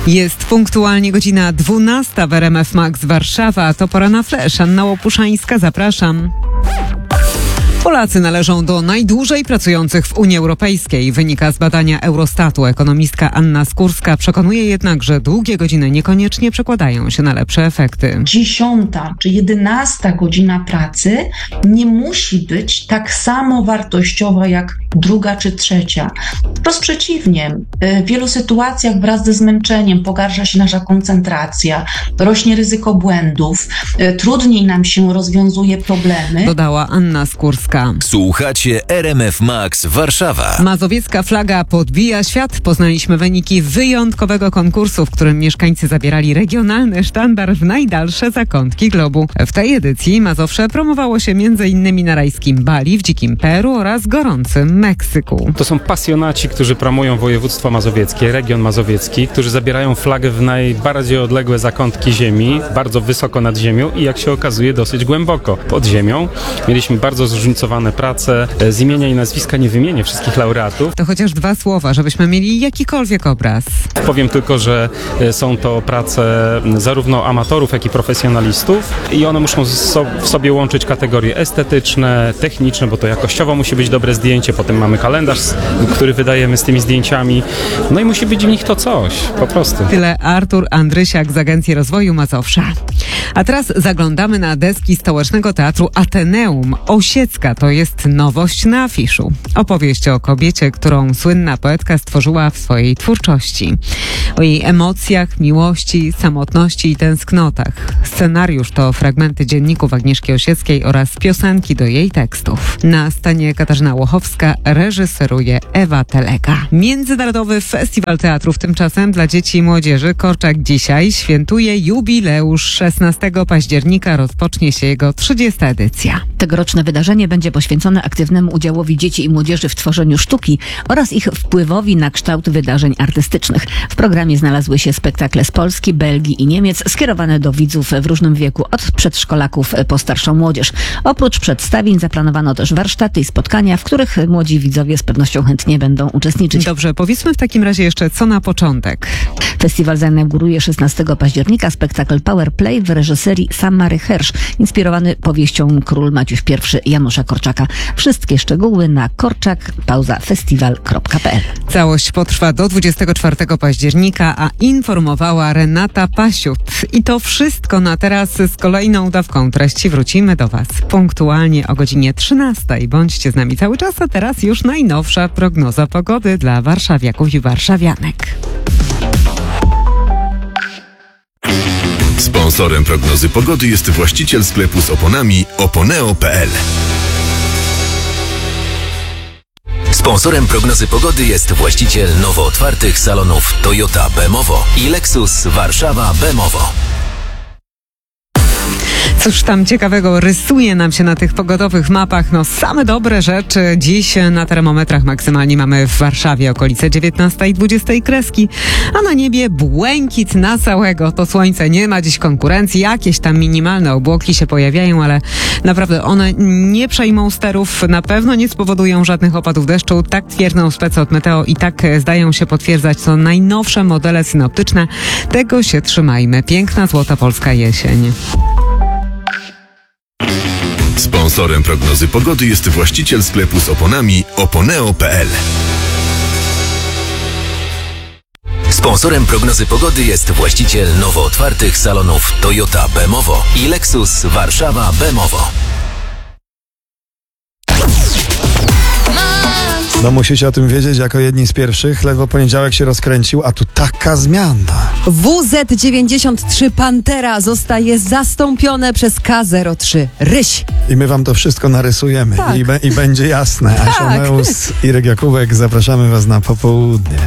Jest punktualnie godzina 12 w RMF Max Warszawa. To pora na Flash. Anna Łopuszańska, zapraszam. Polacy należą do najdłużej pracujących w Unii Europejskiej. Wynika z badania Eurostatu. Ekonomistka Anna Skórska przekonuje jednak, że długie godziny niekoniecznie przekładają się na lepsze efekty. 10. czy 11 godzina pracy nie musi być tak samo wartościowa jak 2. czy 3. Wprost przeciwnie. W wielu sytuacjach wraz ze zmęczeniem pogarsza się nasza koncentracja, rośnie ryzyko błędów, trudniej nam się rozwiązuje problemy. Dodała Anna Skórska. Słuchacie RMF Max Warszawa. Mazowiecka flaga podbija świat. Poznaliśmy wyniki wyjątkowego konkursu, w którym mieszkańcy zabierali regionalny sztandar w najdalsze zakątki globu. W tej edycji Mazowsze promowało się m.in. na rajskim Bali, w dzikim Peru oraz gorącym Meksyku. To są pasjonaci, którzy promują województwo mazowieckie, region mazowiecki, którzy zabierają flagę w najbardziej odległe zakątki ziemi, bardzo wysoko nad ziemią i jak się okazuje dosyć głęboko pod ziemią. Mieliśmy bardzo zróżnicowane prace. Z imienia i nazwiska nie wymienię wszystkich laureatów. To chociaż 2 słowa, żebyśmy mieli jakikolwiek obraz. Powiem tylko, że są to prace zarówno amatorów, jak i profesjonalistów i one muszą w sobie łączyć kategorie estetyczne, techniczne, bo to jakościowo musi być dobre zdjęcie, potem mamy kalendarz, który wydajemy z tymi zdjęciami, no i musi być w nich to coś, po prostu. Tyle Artur Andrysiak z Agencji Rozwoju Mazowsza. A teraz zaglądamy na deski Stołecznego Teatru Ateneum. Osiecka to jest nowość na afiszu. Opowieść o kobiecie, którą słynna poetka stworzyła w swojej twórczości. O jej emocjach, miłości, samotności i tęsknotach. Scenariusz to fragmenty dzienników Agnieszki Osieckiej oraz piosenki do jej tekstów. Na scenie Katarzyna Łochowska, reżyseruje Ewa Telega. Międzynarodowy Festiwal Teatrów tymczasem dla dzieci i młodzieży Korczak dzisiaj świętuje jubileusz. 16 października rozpocznie się jego 30. edycja. Tegoroczne wydarzenie będzie poświęcone aktywnemu udziałowi dzieci i młodzieży w tworzeniu sztuki oraz ich wpływowi na kształt wydarzeń artystycznych. W programie znalazły się spektakle z Polski, Belgii i Niemiec skierowane do widzów w różnym wieku, od przedszkolaków po starszą młodzież. Oprócz przedstawień zaplanowano też warsztaty i spotkania, w których młodzi widzowie z pewnością chętnie będą uczestniczyć. Dobrze, powiedzmy w takim razie jeszcze co na początek. Festiwal zainauguruje 16 października spektakl Power Play w reżyserii Samary Hersz, inspirowany powieścią Król Maciuś I Janusza Korczaka. Wszystkie szczegóły na korczak-festiwal.pl. Całość potrwa do 24 października, a informowała Renata Pasiut. I to wszystko na teraz. Z kolejną dawką treści wrócimy do Was punktualnie o godzinie 13. Bądźcie z nami cały czas, a teraz już najnowsza prognoza pogody dla warszawiaków i warszawianek. Sponsorem prognozy pogody jest właściciel sklepu z oponami oponeo.pl. Sponsorem prognozy pogody jest właściciel nowo otwartych salonów Toyota Bemowo i Lexus Warszawa Bemowo. Cóż tam ciekawego rysuje nam się na tych pogodowych mapach? No same dobre rzeczy. Dziś na termometrach maksymalnie mamy w Warszawie okolice 19 i 20 kreski, a na niebie błękit na całego. To słońce nie ma dziś konkurencji. Jakieś tam minimalne obłoki się pojawiają, ale naprawdę one nie przejmą sterów, na pewno nie spowodują żadnych opadów deszczu. Tak twierdzą specy od Meteo i tak zdają się potwierdzać co najnowsze modele synoptyczne. Tego się trzymajmy. Piękna, złota polska jesień. Sponsorem prognozy pogody jest właściciel sklepu z oponami oponeo.pl. Sponsorem prognozy pogody jest właściciel nowo otwartych salonów Toyota Bemowo i Lexus Warszawa Bemowo. No musicie o tym wiedzieć, jako jedni z pierwszych. Ledwo poniedziałek się rozkręcił, a tu taka zmiana. WZ-93 Pantera zostaje zastąpione przez K03 Ryś. I my wam to wszystko narysujemy. Tak. I będzie jasne. Tak. Asia Meus, Irek Jakubek, zapraszamy was na popołudnie.